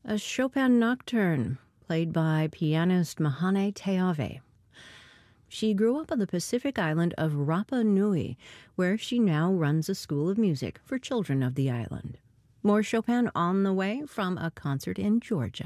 a Chopin nocturne played by pianist Mahane Teave. She grew up on the Pacific island of Rapa Nui, where she now runs a school of music for children of the island. More Chopin on the way from a concert in Georgia.